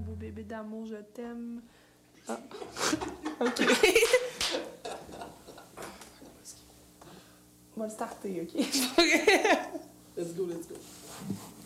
beau bébé d'amour, je t'aime. Ah. OK. On va le starter, OK? OK. Let's go.